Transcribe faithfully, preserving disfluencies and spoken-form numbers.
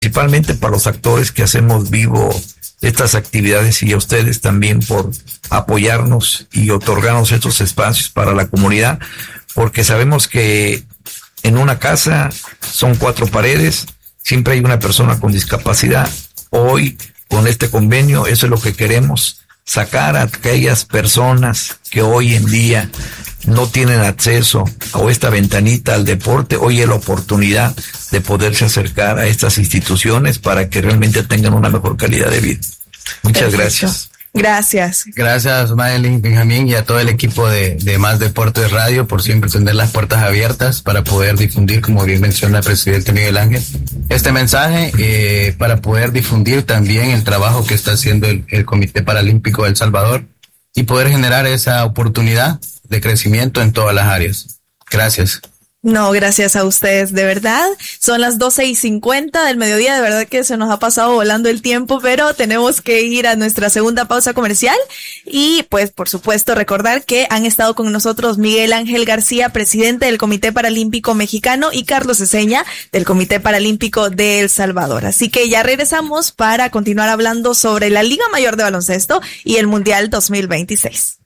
principalmente para los actores que hacemos vivo estas actividades y a ustedes también por apoyarnos y otorgarnos estos espacios para la comunidad, porque sabemos que en una casa son cuatro paredes, siempre hay una persona con discapacidad. Hoy, con este convenio, eso es lo que queremos, sacar a aquellas personas que hoy en día no tienen acceso a esta ventanita al deporte. Hoy es la oportunidad de poderse acercar a estas instituciones para que realmente tengan una mejor calidad de vida. Muchas Perfecto. gracias. Gracias. Gracias, Madeline, Benjamín, y a todo el equipo de, de Más Deportes Radio por siempre tener las puertas abiertas para poder difundir, como bien menciona el presidente Miguel Ángel, este mensaje, eh, para poder difundir también el trabajo que está haciendo el, el Comité Paralímpico de El Salvador y poder generar esa oportunidad de crecimiento en todas las áreas. Gracias. No, gracias a ustedes, de verdad. Son las doce y cincuenta del mediodía, de verdad que se nos ha pasado volando el tiempo, pero tenemos que ir a nuestra segunda pausa comercial y pues por supuesto recordar que han estado con nosotros Miguel Ángel García, presidente del Comité Paralímpico Mexicano, y Carlos Eseña del Comité Paralímpico de El Salvador. Así que ya regresamos para continuar hablando sobre la Liga Mayor de Baloncesto y el Mundial dos mil veintiséis.